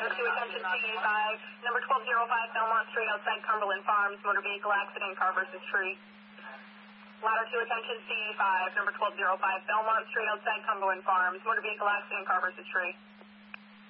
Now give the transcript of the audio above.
Ladder 2, attention CE5, number 1205 Belmont Street outside Cumberland Farms, motor vehicle accident, car versus tree. Ladder 2, attention CE5, number 1205 Belmont Street outside Cumberland Farms, motor vehicle accident, car versus tree.